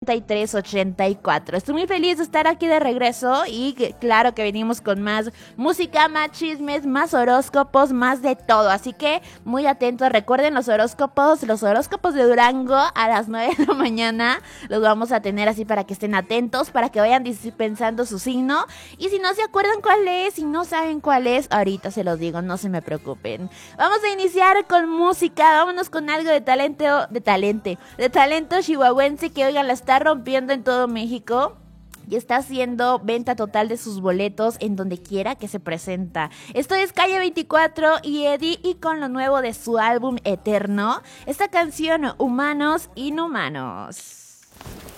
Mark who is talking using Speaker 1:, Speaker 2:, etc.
Speaker 1: 3384. Estoy muy feliz de estar aquí de regreso y claro que venimos con más música, más chismes, más horóscopos, más de todo. Así que muy atentos, recuerden los horóscopos de Durango a las 9 de la mañana. Los vamos a tener así para que estén atentos, para que vayan pensando su signo. Y si no se acuerdan cuál es, si no saben cuál es, ahorita se los digo, no se me preocupen. Vamos a iniciar con música, vámonos con algo de talento chihuahuense que oigan la está rompiendo en todo México. Y está haciendo venta total de sus boletos en donde quiera que se presenta. Esto es Calle 24 y Eddie, y con lo nuevo de su álbum Eterno, esta canción Humanos Inhumanos.